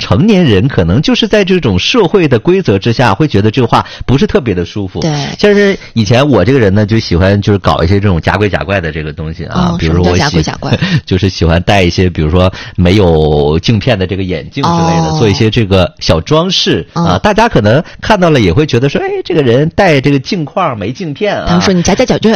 成年人可能就是在这种社会的规则之下，会觉得这个话不是特别的舒服。 对， 像是以前我这个人呢，就喜欢就是搞一些这种假鬼假怪的这个东西啊，比如说我假鬼假怪， 就是喜欢戴一些，比如说没有镜片的这个眼镜之类的，做一些这个小装饰啊。大家可能看到了也会觉得说，哎，这个人戴这个镜框没镜片啊。 他们说你假假角倔，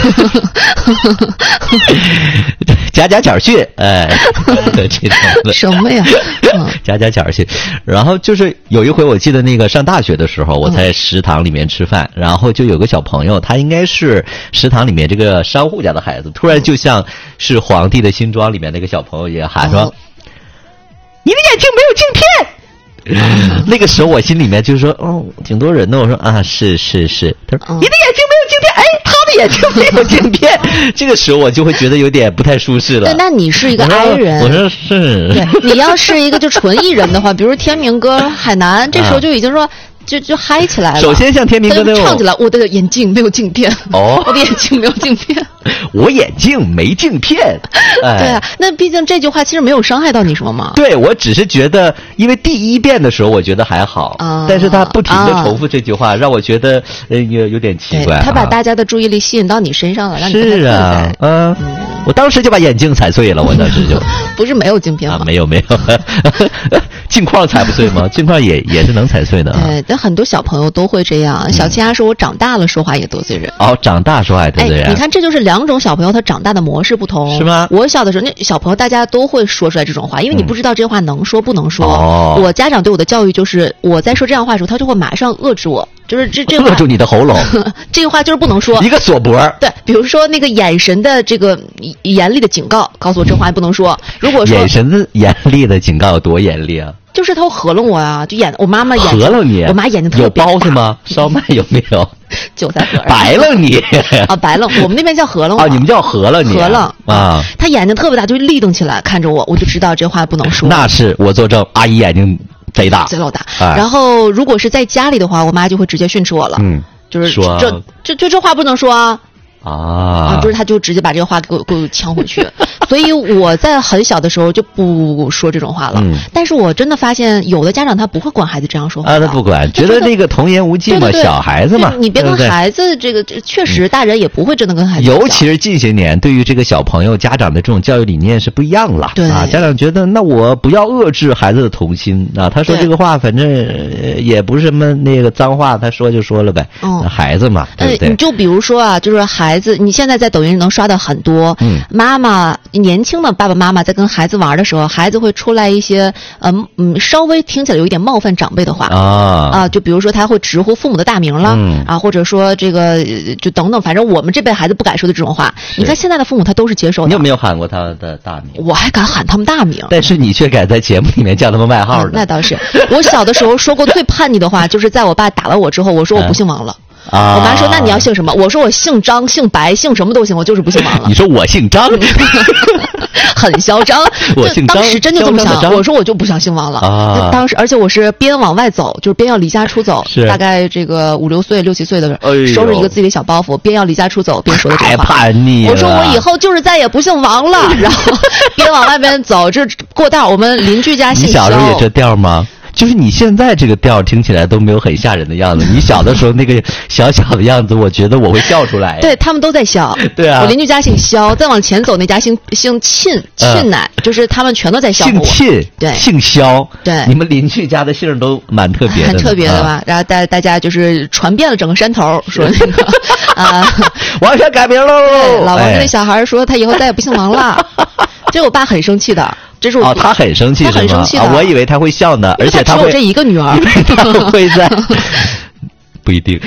假假角倔，哎，这种的什么呀？ 假假角倔。然后就是有一回，我记得那个上大学的时候，我在食堂里面吃饭，然后就有个小朋友，他应该是食堂里面这个商户家的孩子，突然就像是《皇帝的新装》里面那个小朋友也喊说：“你的眼睛没有镜片。”那个时候我心里面就说，哦，挺多人的。我说啊，是。他说，你的眼睛没有镜片，哎，他的眼睛没有镜片。这个时候我就会觉得有点不太舒适了。 那你是一个 I 人， 我说是。 对，你要是一个就纯艺人的话，比如天明哥、海南，这时候就已经说。就嗨起来了。 首先像天明哥那种唱起来，我的眼镜没有镜片。哦，我的眼镜没有镜片。 我眼镜没镜片。 哎、对啊，那毕竟这句话其实没有伤害到你什么嘛。 对，我只是觉得，因为第一遍的时候我觉得还好，但是他不停的重复这句话，让我觉得有点奇怪。 他把大家的注意力吸引到你身上了，让你是啊，我当时就把眼镜踩碎了，我当时就不是没有镜片吗？ 没有，镜框踩不碎吗？镜框也是能踩碎的。 但很多小朋友都会这样。小七丫说：“我长大了说话也得罪人。” 哦，长大说话也得罪人。 你看，这就是两种小朋友他长大的模式不同， 是吗？ 我小的时候，那小朋友大家都会说出来这种话，因为你不知道这话能说不能说。我家长对我的教育就是，我在说这样话的时候，他就会马上遏制我。就是这扼住你的喉咙， 这个话就是不能说。 一个锁脖。 对，比如说那个眼神的这个严厉的警告，告诉我这话不能说。如果说眼神的严厉的警告有多严厉啊？ 就是他合拢我啊，就我妈妈合拢你， 我妈眼睛特别大。有包子吗？烧麦有没有？ 韭菜盒。 白了你啊，白了，我们那边叫合拢。 哦，你们叫合了你。 合了啊， 他眼睛特别大，就立瞪起来看着我，我就知道这话不能说。 那是我作证，阿姨眼睛贼大， 贼老大。然后如果是在家里的话，我妈就会直接训斥我了。就是说这话不能说啊。就是他就直接把这个话给我呛回去，所以我在很小的时候就不说这种话了。但是我真的发现有的家长他不会管孩子这样说话他不管，觉得那个童言无忌嘛，小孩子嘛， 你别跟孩子这个确实大人也不会真的跟孩子。 尤其是近些年，对于这个小朋友，家长的这种教育理念是不一样了。 对家长觉得那我不要遏制孩子的童心啊，他说这个话反正也不是什么那个脏话，他说就说了呗。孩子嘛，对不对？ 你就比如说啊，就是孩子，你现在在抖音能刷到很多，妈妈年轻的爸爸妈妈在跟孩子玩的时候，孩子会出来一些稍微听起来有一点冒犯长辈的话就比如说他会直呼父母的大名了或者说这个就等等，反正我们这辈孩子不敢说的这种话，你看现在的父母他都是接受的。 你有没有喊过他的大名？ 我还敢喊他们大名， 但是你却敢在节目里面叫他们外号的。 那倒是，我小的时候说过最叛逆的话，就是在我爸打了我之后，我说我不姓王了。我妈说：“那你要姓什么？”我说：“我姓张，姓白，姓什么都行，我就是不姓王了。” 你说我姓张， 很嚣张。 我姓张， 当时真就这么想。我说我就不想姓王了。当时，而且我是边往外走，就是边要离家出走，大概这个5、6岁、6、7岁的时候，收拾一个自己的小包袱，边要离家出走，边说的这话。 太叛逆了！ 我说我以后就是再也不姓王了。然后边往外边走，这过道，我们邻居家姓肖。 你小时候也这调吗？就是你现在这个调听起来都没有很吓人的样子，你小的时候那个小的样子，我觉得我会笑出来。 对，他们都在笑。 对啊， 我邻居家姓肖，再往前走那家姓沁奶，就是他们全都在笑我。 姓沁， 对， 姓肖， 对， 你们邻居家的姓都蛮特别的， 很特别的吧？然后大家就是传遍了整个山头，说那个王山改名喽。 老王那小孩说他以后再也不姓王了，这我爸很生气的。这是我他很生气， 他很生气的。 我以为他会笑呢，而且他只有这一个女儿， 他会在不一定。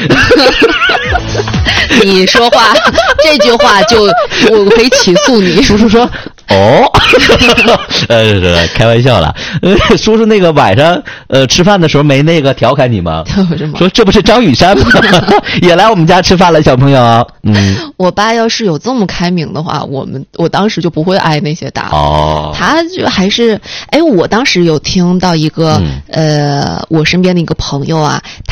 你说话这句话就我可以起诉你。 叔叔说。开玩笑了。叔叔那个晚上吃饭的时候没那个调侃你吗？说这不是张雨山吗？也来我们家吃饭了，小朋友。 我爸要是有这么开明的话，我当时就不会挨那些打。他就还是我当时有听到一个我身边的一个朋友啊，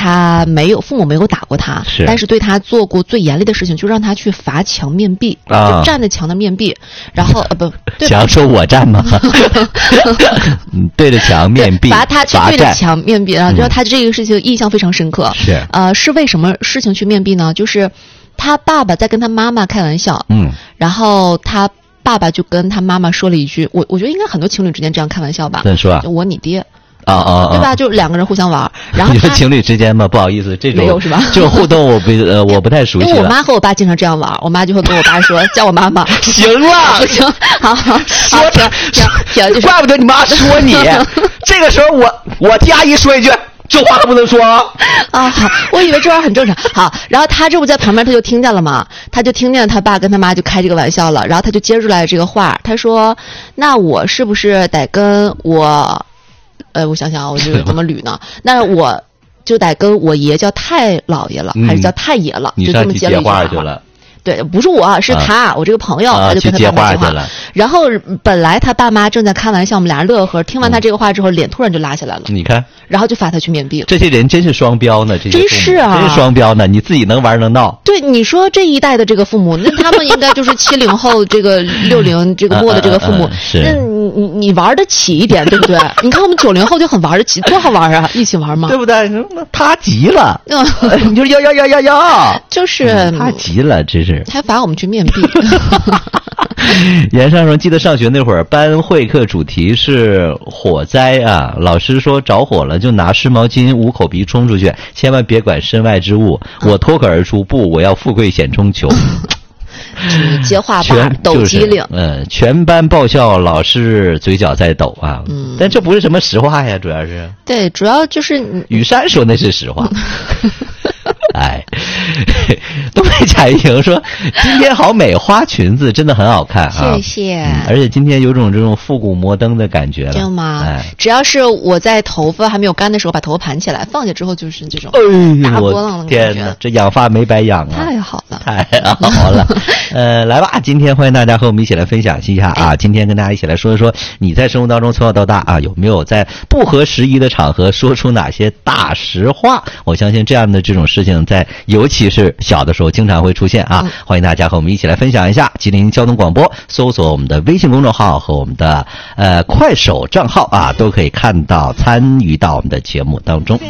他父母没有打过他，但是对他做过最严厉的事情，就让他去罚墙面壁，就站在墙的面壁，然后墙说我站吗？对着墙面壁， 罚他去对着墙面壁，然后他这个事情印象非常深刻。是为什么事情去面壁呢？就是他爸爸在跟他妈妈开玩笑，然后他爸爸就跟他妈妈说了一句，我觉得应该很多情侣之间这样开玩笑吧？ 怎么说？ 就我你爹。对吧？就两个人互相玩，然后你说情侣之间嘛，不好意思，这种没有是吧？ 这种互动我不太熟悉了。 因为我妈和我爸经常这样玩，我妈就会跟我爸说叫我妈妈。 行了， 不行，好，停，就是怪不得你妈说你。这个时候我替阿姨说一句。这话不能说啊！好，我以为这玩意儿很正常。好，然后他这不在旁边，他就听见了嘛，他就听见他爸跟他妈就开这个玩笑了，然后他就接出来这个话，他说：“那我是不是得跟我，我想想，我就怎么捋呢？那我就得跟我爷叫太老爷了，还是叫太爷了？就这么接了一句话去了。”对，不是我，是他，我这个朋友，他就跟他爸妈接话了。然后本来他爸妈正在开玩笑，我们俩乐呵。听完他这个话之后，脸突然就拉下来了。 你看， 然后就罚他去面壁。 这些人真是双标呢，这些真是啊， 真是双标呢。你自己能玩能闹。 对，你说这一代的这个父母，那他们应该就是70后这个60这个末的这个父母，那你玩得起一点，对不对？你看我们90后就很玩得起，多好玩啊，一起玩嘛， 对不对？他急了，你就要， 就是他急了，真是。 还罚我们去面壁。 严尚说，记得上学那会儿，班会课主题是火灾啊，老师说着火了就拿湿毛巾捂口鼻冲出去，千万别管身外之物。我脱口而出，不，我要富贵险中求。 接话吧，抖机灵。 全班爆笑，老师嘴角在抖啊。但这不是什么实话呀，主要是。 对，主要就是雨山说那是实话。哎，东北贾一婷说今天好美，花裙子真的很好看啊！ 谢谢。 而且今天有种这种复古摩登的感觉了， 对吗？只要是我在头发还没有干的时候把头发盘起来，放下之后就是这种大波浪的感觉。 天哪，这养发没白养啊！ 太好了， 太好了。来吧，今天欢迎大家和我们一起来分享一下啊！今天跟大家一起来说一说你在生活当中从小到大啊有没有在不合时宜的场合说出哪些大实话？我相信这样的这种事情在尤其是小的时候经常会出现啊！欢迎大家和我们一起来分享一下。吉林交通广播搜索我们的微信公众号和我们的快手账号啊，都可以看到参与到我们的节目当中。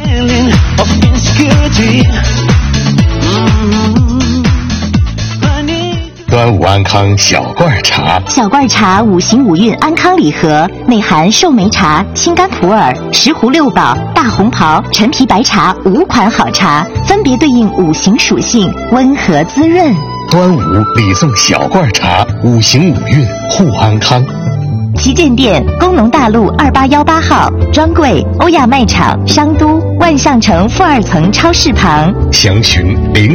端午安康小罐茶， 小罐茶5行5运安康礼盒，内含寿眉茶、青柑普洱、石斛六宝、大红袍、陈皮白茶5款好茶，分别对应5行属性，温和滋润。 端午礼送小罐茶，5行5运护安康。 旗舰店工农大路2818号，专柜欧亚卖场商都万象城负2层超市旁， 详询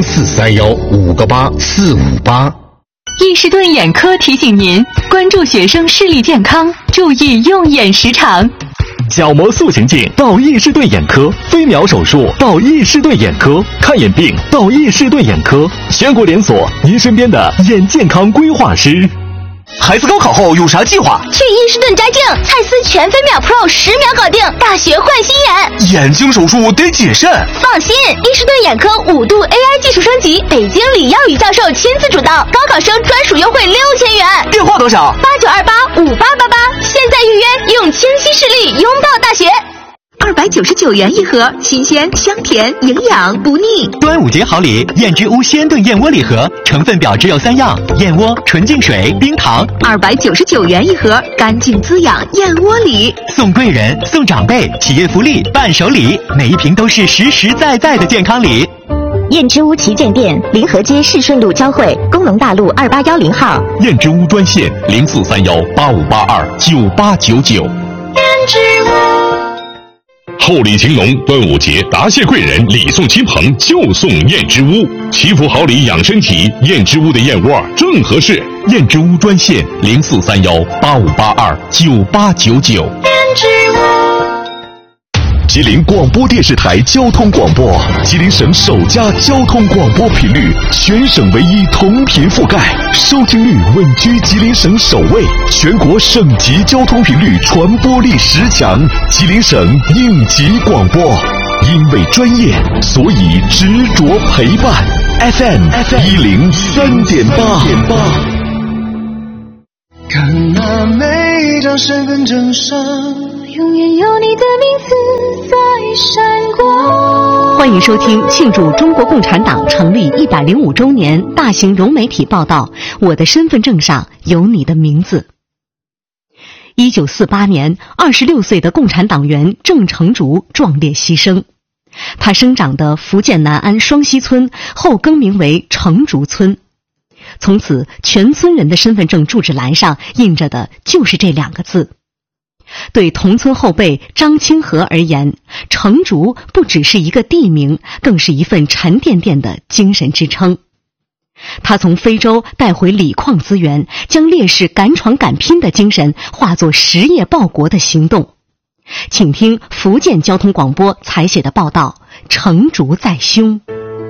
0431588458。 易士顿眼科提醒您关注学生视力健康，注意用眼时长。 角膜塑形镜到易士顿眼科，飞秒手术到易士顿眼科，看眼病到易士顿眼科，全国连锁，您身边的眼健康规划师。 孩子高考后有啥计划？ 去易士顿家境，蔡司全飞秒 Pro 10秒搞定，大学换新眼。 眼睛手术得谨慎。 放心，易士顿眼科5度 AI 技术升级，北京李耀宇教授亲自主导，高考生专属优惠6000元。 电话多少 ？89285888，现在预约，用清晰视力拥抱大学。 299元一盒，新鲜、香甜、营养不腻。 端午节好礼，燕之屋鲜炖燕窝礼盒，成分表只有3样：燕窝、纯净水、冰糖。 299元一盒，干净滋养燕窝礼。 送贵人、送长辈，企业福利、伴手礼，每一瓶都是实实在在的健康礼。 燕之屋旗舰店，临河街市顺路交汇，工农大路2810号。 燕之屋专线043185829899。 燕之屋。 厚礼情浓，端午节答谢贵人，礼送亲朋就送燕之屋，祈福好礼养身体，燕之屋的燕窝正合适。燕之屋专线043185829899。 燕之屋。 吉林广播电视台交通广播，吉林省首家交通广播频率，全省唯一同频覆盖，收听率稳居吉林省首位，全国省级交通频率传播力10强，吉林省应急广播。 因为专业，所以执着陪伴。FM 103.8。 看那每张身份证上， 永远有你的名字在闪光。 欢迎收听庆祝中国共产党成立105周年大型融媒体报道《我的身份证上有你的名字》。1948年，26岁的共产党员郑成竹壮烈牺牲。他生长的福建南安双溪村后更名为成竹村，从此全村人的身份证住址栏上印着的就是这2个字。对同村后辈张清和而言，成竹不只是一个地名，更是一份沉甸甸的精神支撑。他从非洲带回锂矿资源，将烈士敢闯敢拼的精神化作实业报国的行动。请听福建交通广播采写的报道：成竹在胸。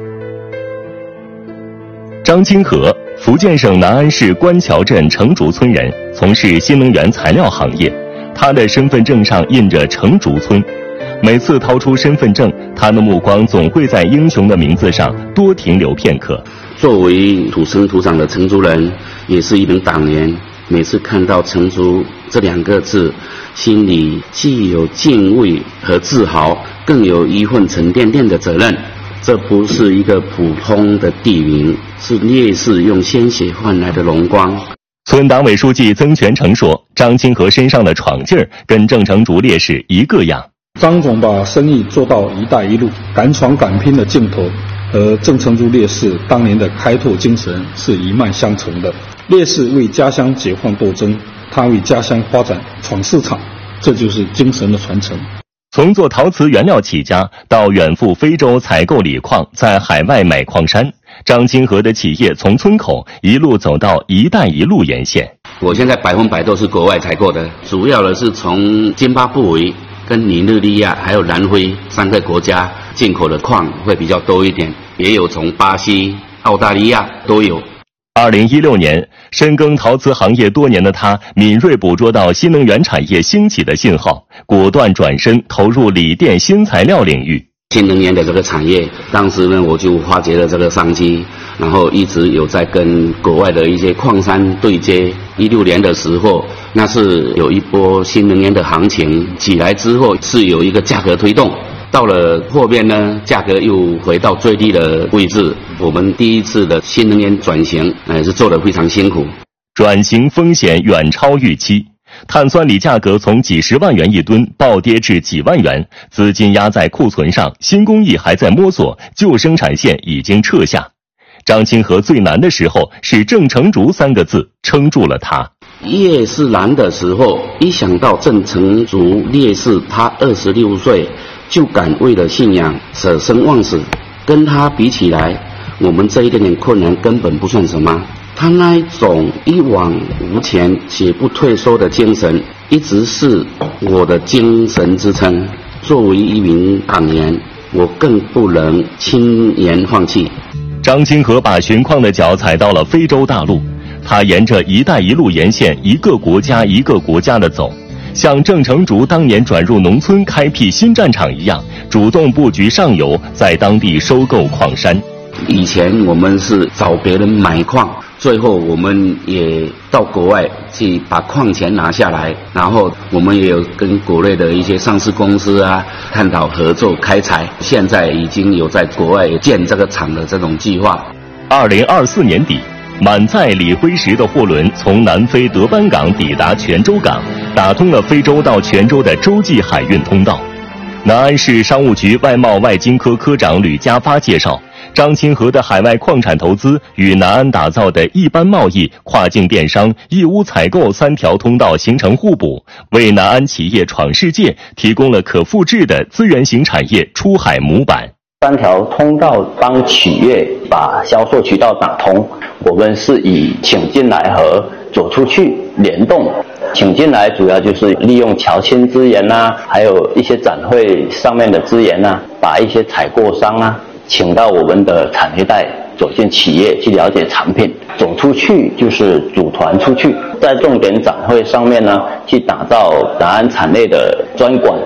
张清和，福建省南安市官桥镇成竹村人，从事新能源材料行业。他的身份证上印着成竹村。每次掏出身份证，他的目光总会在英雄的名字上多停留片刻。 作为土生土长的成竹人，也是一名党员，每次看到成竹这2个字，心里既有敬畏和自豪，更有一份沉甸甸的责任。这不是一个普通的地名，是烈士用鲜血换来的荣光。 村党委书记曾全成说，张清和身上的闯劲儿跟郑成竹烈士一个样。 张总把生意做到一带一路，敢闯敢拼的劲头和郑成竹烈士当年的开拓精神是一脉相承的。烈士为家乡解放斗争，他为家乡发展闯市场，这就是精神的传承。 从做陶瓷原料起家，到远赴非洲采购锂矿，在海外买矿山，张清和的企业从村口一路走到一带一路沿线。 我现在100%都是国外采购的，主要的是从津巴布韦、跟尼日利亚还有南非3个国家进口的矿会比较多一点，也有从巴西、澳大利亚都有。 2016年，深耕陶瓷行业多年的他，敏锐捕捉到新能源产业兴起的信号，果断转身投入锂电新材料领域。 新能源的这个产业，当时呢我就发掘了这个商机，然后一直有在跟国外的一些矿山对接。16年的时候，那是有一波新能源的行情起来之后，是有一个价格推动。到了后边呢，价格又回到最低的位置。我们第一次的新能源转型，是做得非常辛苦， 转型风险远超预期。碳酸锂价格从几十万元一吨暴跌至几万元，资金压在库存上，新工艺还在摸索，旧生产线已经撤下。张清和最难的时候是郑成竹3个字撑住了他。 越是难的时候，一想到郑成竹烈士，他26岁就敢为了信仰舍生忘死，跟他比起来，我们这一点点困难根本不算什么。他那一种一往无前且不退缩的精神，一直是我的精神支撑。作为一名党员，我更不能轻言放弃。 张清和把寻矿的脚踩到了非洲大陆，他沿着一带一路沿线一个国家一个国家的走，像郑成竹当年转入农村开辟新战场一样，主动布局上游，在当地收购矿山。 以前我们是找别人买矿，最后我们也到国外去把矿权拿下来，然后我们也有跟国内的一些上市公司探讨合作开采，现在已经有在国外建这个厂的这种计划。 2024年底，满载锂灰石的货轮从南非德班港抵达泉州港，打通了非洲到泉州的洲际海运通道。南安市商务局外贸外经科科长吕家发介绍，张清和的海外矿产投资与南安打造的一般贸易、跨境电商、义乌采购3条通道形成互补，为南安企业闯世界提供了可复制的资源型产业出海模板。 3条通道帮企业把销售渠道打通，我们是以请进来和走出去联动。请进来主要就是利用侨青资源还有一些展会上面的资源把一些采购商请到我们的产业带，走进企业去了解产品。走出去就是组团出去，在重点展会上面去打造南安产业的专馆。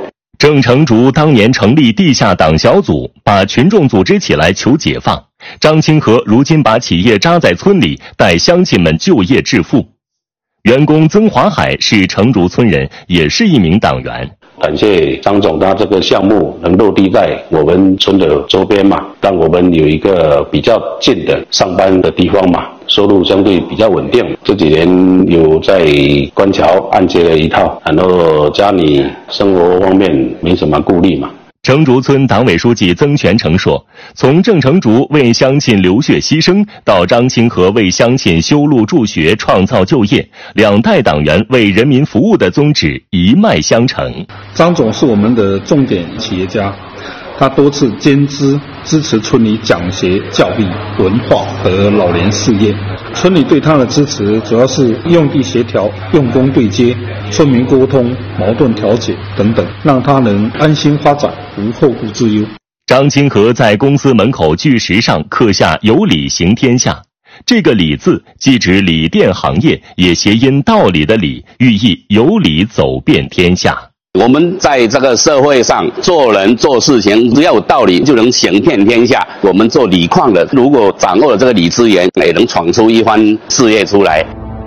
郑成竹当年成立地下党小组，把群众组织起来求解放。张清和如今把企业扎在村里，带乡亲们就业致富。员工曾华海是成竹村人，也是一名党员。 感谢张总，他这个项目能落地在我们村的周边嘛，让我们有一个比较近的上班的地方嘛，收入相对比较稳定。这几年有在官桥按揭了一套，然后家里生活方面没什么顾虑嘛。 成竹村党委书记曾全成说，从郑成竹为乡亲流血牺牲，到张清和为乡亲修路助学创造就业，两代党员为人民服务的宗旨一脉相承。 张总是我们的重点企业家，他多次兼资支持村里讲学、教育、文化和老年事业。村里对他的支持主要是用地协调、用工对接、村民沟通、矛盾调解等等，让他能安心发展，无后顾之忧。 张清和在公司门口巨石上刻下“有理行天下”，这个“理”字既指锂电行业，也谐音道理的“理”，寓意有理走遍天下。 我们在这个社会上做人做事情，只要有道理就能行遍天下。我们做锂矿的，如果掌握了这个锂资源，也能闯出一番事业出来。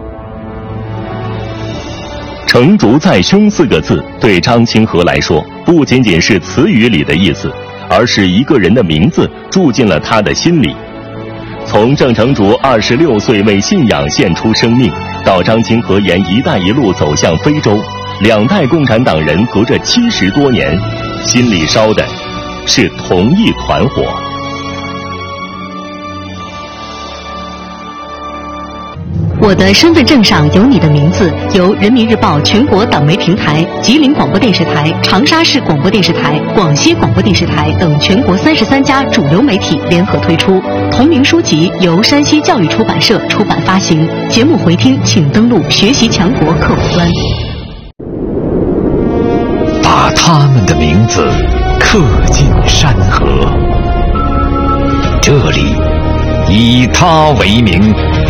成竹在胸4个字对张清和来说，不仅仅是词语里的意思，而是一个人的名字住进了他的心里。从郑成竹26岁为信仰献出生命，到张清和沿“一带一路”走向非洲，两代共产党人隔着70多年，心里烧的是同一团火。 我的身份证上有你的名字，由人民日报全国党媒平台、吉林广播电视台、长沙市广播电视台、广西广播电视台等全国33家主流媒体联合推出。同名书籍由山西教育出版社出版发行。节目回听请登录学习强国客户端。 把他们的名字刻进山河，这里以他为名。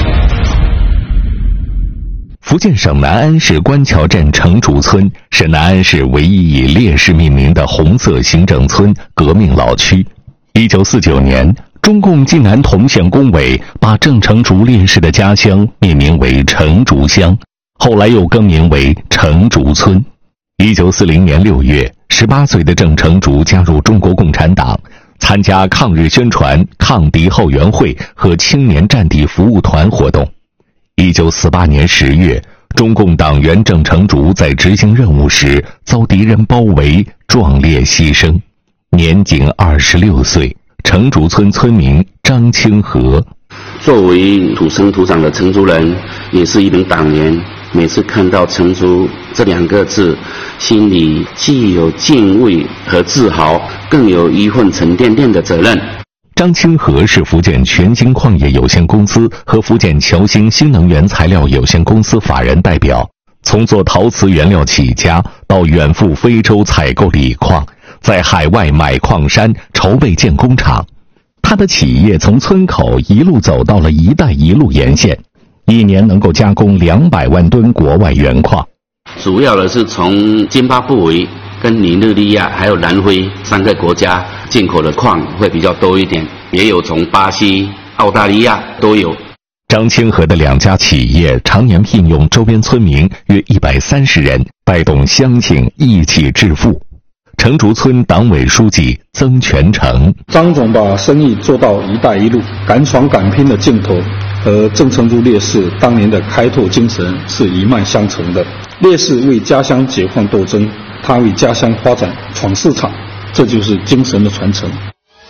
福建省南安市官桥镇成竹村是南安市唯一以烈士命名的红色行政村革命老区。1949年，中共晋南同县工委把郑成竹烈士的家乡命名为成竹乡，后来又更名为成竹村。1940年6月，18岁的郑成竹加入中国共产党，参加抗日宣传、抗敌后援会和青年战地服务团活动。1948年10月，中共党员郑成竹在执行任务时遭敌人包围，壮烈牺牲，年仅26岁。成竹村村民张清和， 作为土生土长的成竹人，也是一名党员，每次看到成竹这2个字，心里既有敬畏和自豪，更有一份沉甸甸的责任。 张清和是福建全兴矿业有限公司和福建侨兴新能源材料有限公司法人代表，从做陶瓷原料起家，到远赴非洲采购锂矿，在海外买矿山，筹备建工厂。他的企业从村口一路走到了“一带一路”沿线，一年能够加工200万吨国外原矿。 主要的是从津巴布韦、跟尼日利亚还有南非3个国家进口的矿会比较多一点，也有从巴西、澳大利亚都有。 张清和的2家企业常年聘用周边村民约130人，带动乡亲一起致富。成竹村党委书记曾全成， 张总把生意做到“一带一路”，敢闯敢拼的劲头和郑成竹烈士当年的开拓精神是一脉相承的。烈士为家乡解放斗争，他为家乡发展闯市场，这就是精神的传承。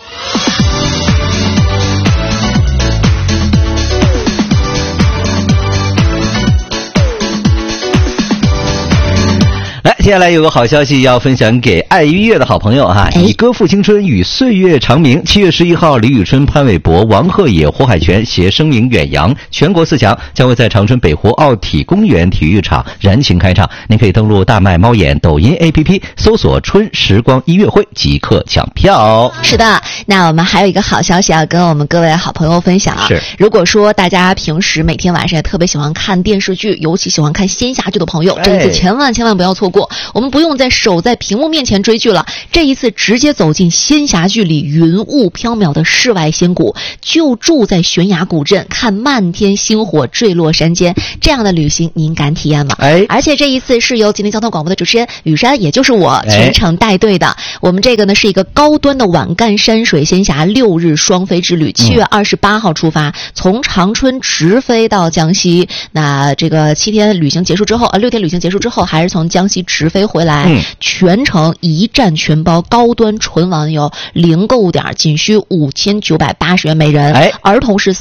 接下来有个好消息要分享给爱音乐的好朋友哈，以歌赋青春，与岁月长鸣。7月11号，李宇春、潘玮柏、王鹤野、胡海泉携声名远扬全国4强，将会在长春北湖奥体公园体育场燃情开唱。您可以登录大麦猫眼抖音 APP 搜索春时光音乐会即刻抢票。 是的，那我们还有一个好消息要跟我们各位好朋友分享啊。 是， 如果说大家平时每天晚上也特别喜欢看电视剧，尤其喜欢看仙侠剧的朋友，这一次千万不要错过。 我们不用再守在屏幕面前追剧了，这一次直接走进仙侠剧里云雾缥缈的世外仙谷，就住在悬崖古镇，看漫天星火坠落山间，这样的旅行您敢体验吗？而且这一次是由吉林交通广播的主持人雨山，也就是我全程带队的。我们这个呢是一个高端的皖赣山水仙侠6日双飞之旅，7月28号出发，从长春直飞到江西。那这个6天旅行结束之后，还是从江西直飞回来，全程一站全包，高端纯网游，零购物点，仅需5980元每人，儿童是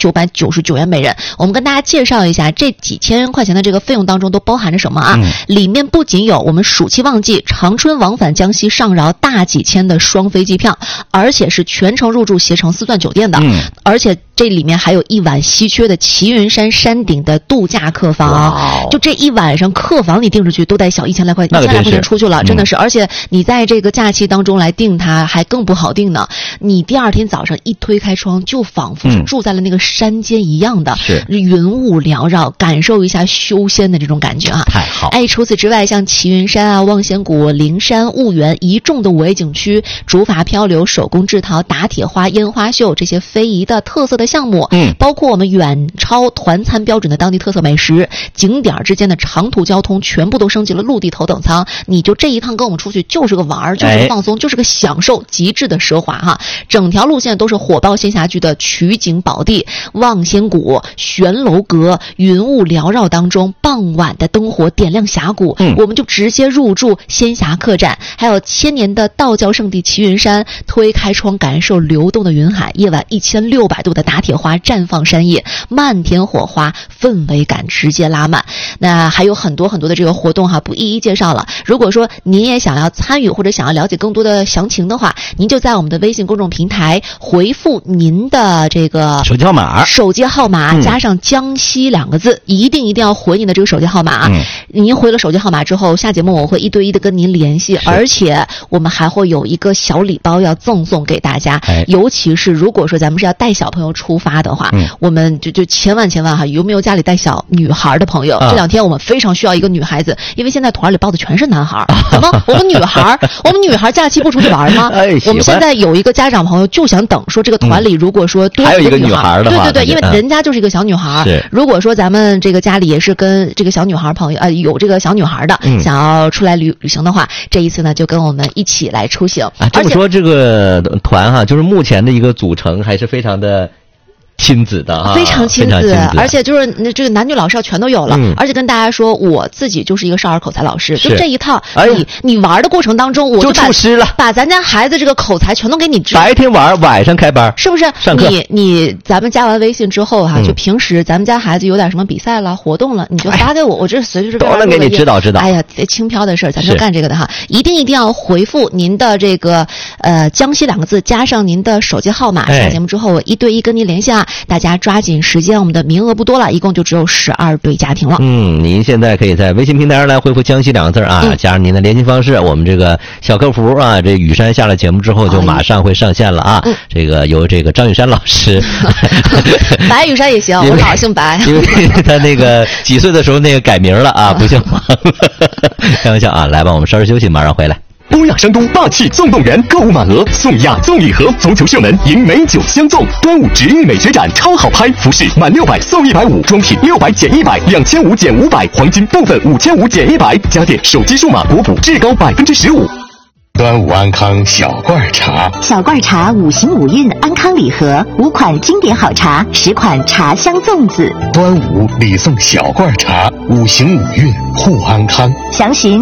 4999元每人。我们跟大家介绍一下，这几千块钱的这个费用当中都包含着什么啊？里面不仅有我们暑期旺季长春往返江西上饶大几千的双飞机票，而且是全程入住携程4钻酒店的，而且这里面还有一晚稀缺的齐云山山顶的度假客房，就这一晚上客房你订出去都得小1000来块钱出去了，真的是。而且你在这个假期当中来订它还更不好订呢，你第二天早上一推开窗，就仿佛是住在了那个山间一样的，云雾缭绕，感受一下修仙的这种感觉啊， 太好。 除此之外，像齐云山啊、望仙谷、灵山、婺源一众的5A景区，竹筏漂流、手工制陶、打铁花、烟花秀这些非遗的特色的项目，包括我们远超团餐标准的当地特色美食，景点之间的长途交通全部都升级了陆地头等舱，你就这一趟跟我们出去就是个玩儿，就是个放松，就是个享受，极致的奢华哈。整条路线都是火爆仙侠剧的取景宝地，望仙谷、悬楼阁，云雾缭绕当中，傍晚的灯火点亮峡谷，我们就直接入住仙侠客栈。还有千年的道教圣地齐云山，推开窗感受流动的云海，夜晚1600度的打铁花绽放山叶，漫天火花，氛围感直接拉满。那还有很多很多的这个活动哈，不一一介绍了。如果说您也想要参与或者想要了解更多的详情的话，您就在我们的微信公众平台回复您的这个手机号码加上江西2个字，一定要回您的这个手机号码。您回了手机号码之后，下节目我会一对一的跟您联系，而且我们还会有一个小礼包要赠送给大家。尤其是如果说咱们是要带小朋友出发的话，我们就千万哈，有没有家里带小女孩的朋友？这2天我们非常需要一个女孩子，因为现在团里报的全是男孩。怎么我们女孩假期不出去玩吗？我们现在有一个家长朋友就想等说这个团里如果说多还有一个女孩的话， 对，因为人家就是一个小女孩。如果说咱们这个家里也是跟这个小女孩朋友有这个小女孩的，想要出来旅行的话，这一次呢就跟我们一起来出行。 这么说这个团哈，就是目前的一个组成还是非常的亲子的啊， 非常亲子，而且就是这个男女老少全都有了。而且跟大家说，我自己就是一个少儿口才老师，就这一套，你玩的过程当中，我就出师了， 把咱家孩子这个口才全都给你知道。 白天玩，晚上开班， 是不是？ 上课咱们加完微信之后哈，就平时咱们家孩子有点什么比赛了、活动了，你就发给我，我这随时都能给你指导。 哎呀，轻飘的事儿，咱就干这个的哈，一定要回复您的这个江西2个字，加上您的手机号码。下节目之后我一对一跟您联系啊，大家抓紧时间，我们的名额不多了，一共就只有12对家庭了。 您现在可以在微信平台上来回复江西2个字啊，加上您的联系方式，我们这个小客服啊，这雨山下了节目之后就马上会上线了啊。这个由这个张雨山老师， 白雨山也行，我老姓白， 因为他那个几岁的时候那个改名了啊，不姓王。开玩笑啊，来吧，我们稍事休息，马上回来。 欧亚山东霸气送动员，购物满额送亚赠礼盒，足球射门赢美酒相送，端午直运美学展超好拍，服饰满600送150，装品600减100，2500减500，黄金部分5500减100，家电手机数码国补至高15%。 端午安康小罐茶， 小罐茶5行5运安康礼盒，5款经典好茶，10款茶香粽子。 端午礼送小罐茶，5行5运护安康。 详询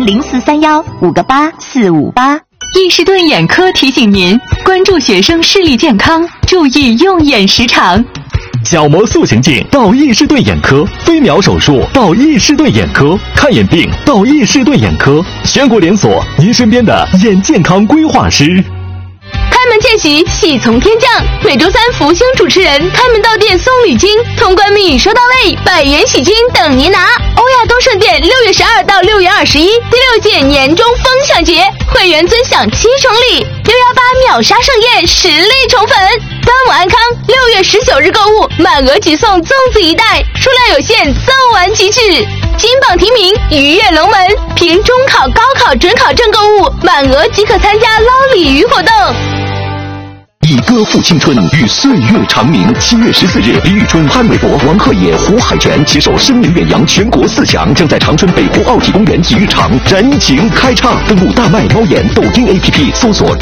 0431-58458。 伊士顿眼科提醒您关注学生视力健康，注意用眼时长。 角膜塑形镜到伊士顿眼科，飞秒手术到伊士顿眼科，看眼病到伊士顿眼科，全国连锁，您身边的眼健康规划师。 开门见喜，喜从天降。每周3福星主持人开门到店送礼金，通关密语收到位，100元喜金等您拿。欧亚东盛店6月12到6月21，第6届年终疯抢节，会员尊享7重礼，618秒杀盛宴，实力宠粉。端午安康，6月19日购物满额即送粽子1袋，数量有限，赠完即止。 金榜题名，鱼跃龙门，凭中考、高考、准考证购物，满额即可参加捞鲤鱼活动。 以歌赋青春，与岁月长鸣。7月14日，李宇春、潘玮柏、王鹤野、胡海泉携手声名远扬全国4强，将在长春北湖奥体公园体育场燃情开唱。登录大麦、猫眼、抖音 APP 搜索